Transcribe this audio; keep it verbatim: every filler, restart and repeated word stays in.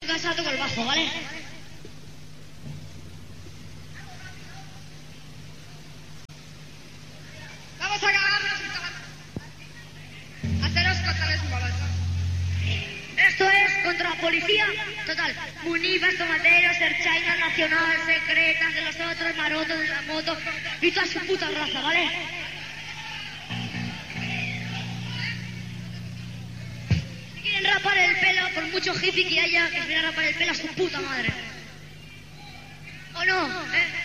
Casa toco el bajo, ¿vale? Vamos a acabarnos. Haceros contarles un momento. Esto es contra la policía. Total. Munivas, tomateros, Erchaina, Nacional, secretas de los otros, marotos de la moto y toda su puta raza, ¿vale? Si quieren rapar el pelo, por mucho hippie que haya, que se viene a rapar el pelo a su puta madre. ¿O no? ¿Eh?